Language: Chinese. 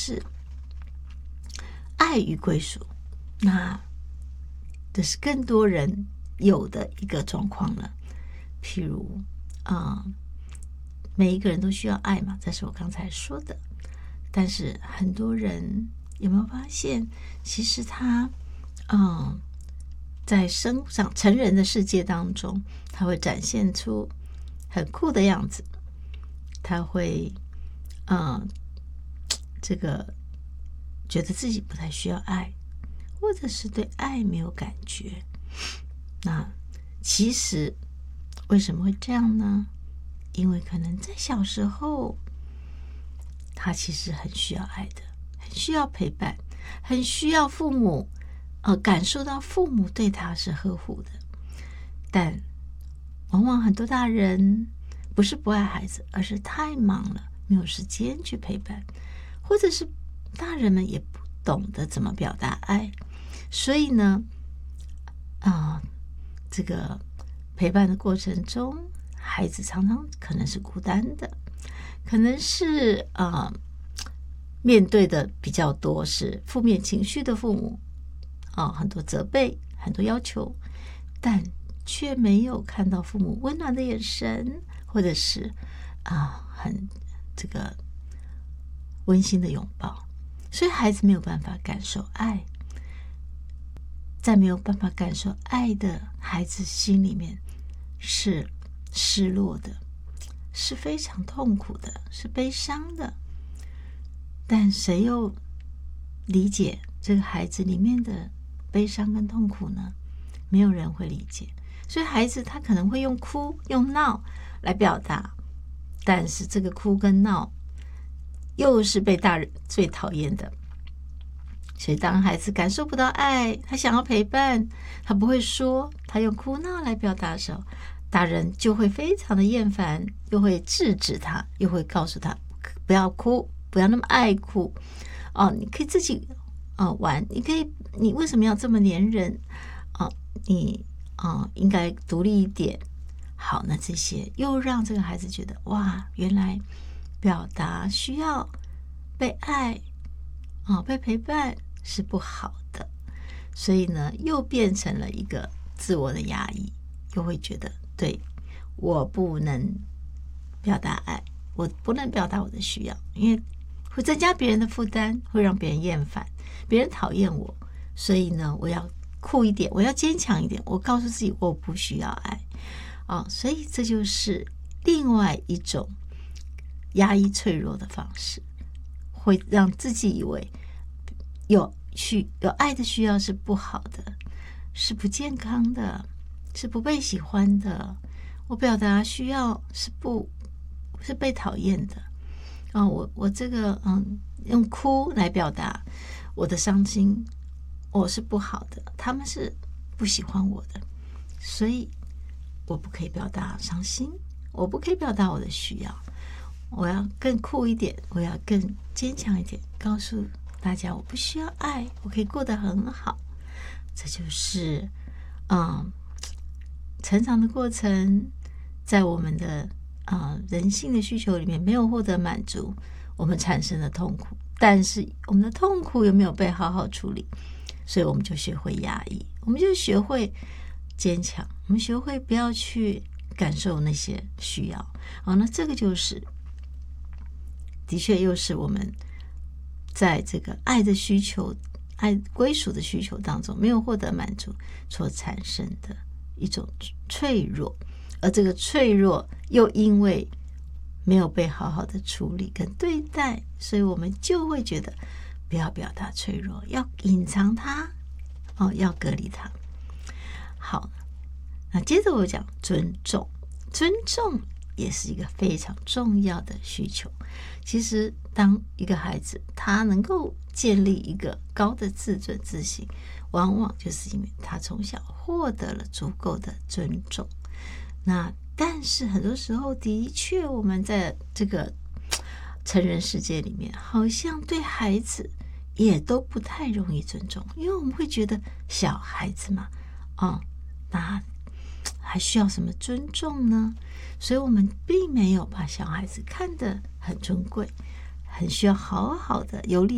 是爱与归属，那这是更多人有的一个状况了。譬如每一个人都需要爱嘛，这是我刚才说的。但是很多人有没有发现，其实他在成人的世界当中，他会展现出很酷的样子，他会这个觉得自己不太需要爱，或者是对爱没有感觉。那其实为什么会这样呢？因为可能在小时候他其实很需要爱的，很需要陪伴，很需要父母感受到父母对他是呵护的。但往往很多大人不是不爱孩子，而是太忙了，没有时间去陪伴，或者是大人们也不懂得怎么表达爱。所以呢这个陪伴的过程中，孩子常常可能是孤单的，可能是面对的比较多是负面情绪的父母很多责备，很多要求，但却没有看到父母温暖的眼神，或者是很这个温馨的拥抱。所以孩子没有办法感受爱，在没有办法感受爱的孩子心里面是失落的，是非常痛苦的，是悲伤的。但谁又理解这个孩子里面的悲伤跟痛苦呢？没有人会理解。所以孩子他可能会用哭用闹来表达，但是这个哭跟闹又是被大人最讨厌的。所以当孩子感受不到爱，他想要陪伴，他不会说，他用哭闹来表达的时候，大人就会非常的厌烦，又会制止他，又会告诉他不要哭，不要那么爱哭你可以自己玩，你为什么要这么黏人你应该独立一点。好，那这些又让这个孩子觉得哇，原来表达需要被爱被陪伴是不好的。所以呢，又变成了一个自我的压抑，又会觉得对，我不能表达爱，我不能表达我的需要，因为会增加别人的负担，会让别人厌烦，别人讨厌我。所以呢，我要酷一点，我要坚强一点，我告诉自己我不需要爱所以这就是另外一种压抑脆弱的方式，会让自己以为有爱的需要是不好的，是不健康的，是不被喜欢的。我表达需要是被讨厌的我这个用哭来表达我的伤心，我是不好的，他们是不喜欢我的，所以我不可以表达伤心，我不可以表达我的需要，我要更酷一点，我要更坚强一点，告诉大家我不需要爱，我可以过得很好。这就是成长的过程，在我们的人性的需求里面没有获得满足，我们产生了痛苦，但是我们的痛苦有没有被好好处理？所以我们就学会压抑，我们就学会坚强，我们学会不要去感受那些需要那这个就是的确又是我们在这个爱的需求、爱归属的需求当中没有获得满足所产生的一种脆弱，而这个脆弱又因为没有被好好的处理跟对待，所以我们就会觉得不要表达脆弱，要隐藏它要隔离它。好，那接着我讲尊重。尊重也是一个非常重要的需求。其实当一个孩子他能够建立一个高的自尊自信，往往就是因为他从小获得了足够的尊重。那但是很多时候的确我们在这个成人世界里面好像对孩子也都不太容易尊重，因为我们会觉得小孩子嘛那还需要什么尊重呢？所以我们并没有把小孩子看得很尊贵，很需要好好的有礼